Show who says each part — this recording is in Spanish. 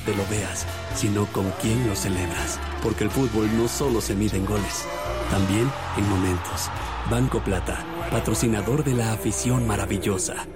Speaker 1: te lo veas, sino con quién lo celebras. Porque el fútbol no solo se mide en goles, también en momentos. Banco Plata, patrocinador de la afición maravillosa.